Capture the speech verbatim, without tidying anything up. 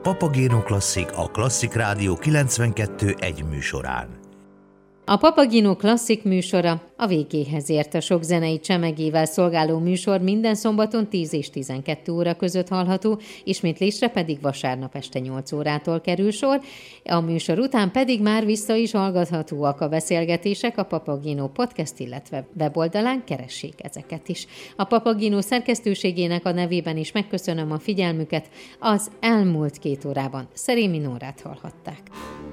Papagéno Klasszik a Klasszik Rádió kilencvenkettő egy műsorán. A Papagéno Klasszik műsora a végéhez ért. A sok zenei csemegével szolgáló műsor minden szombaton tíz és tizenkettő óra között hallható, ismétlésre pedig vasárnap este nyolc órától kerül sor. A műsor után pedig már vissza is hallgathatóak a beszélgetések a Papagéno Podcast, illetve weboldalán, keressék ezeket is. A Papagéno szerkesztőségének a nevében is megköszönöm a figyelmüket. Az elmúlt két órában Szerémi Nórát hallhatták.